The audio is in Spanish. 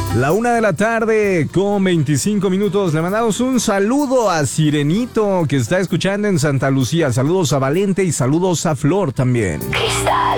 La 1 de la tarde con 25 minutos. Le mandamos un saludo a Sirenito que está escuchando en Santa Lucía. Saludos a Valente y saludos a Flor también. Cristal